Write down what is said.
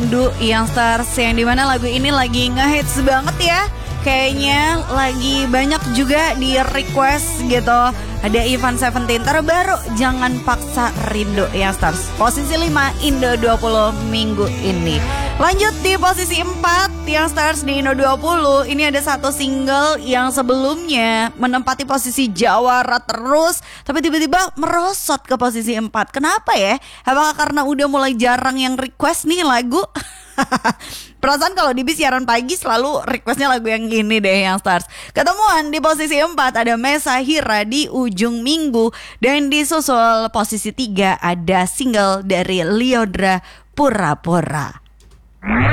Rindu Youngsters, yang dimana lagu ini lagi ngehits banget ya. Kayaknya lagi banyak juga di request gitu. Ada Ivan Seventeen terbaru, Jangan Paksa Rindu Youngsters. Posisi 5 Indo 20 minggu ini. Lanjut di posisi 4 Youngsters di Indo 20. Ini ada satu single yang sebelumnya menempati posisi jawara terus, tapi tiba-tiba merosot ke posisi 4. Kenapa ya? Apakah karena udah mulai jarang yang request nih lagu? Perasaan kalau di siaran pagi selalu requestnya lagu yang gini deh Youngsters. Ketemuan di posisi 4 ada Mesa Hira di Ujung Minggu. Dan disusul posisi 3 ada single dari Lyodra, Pura-Pura.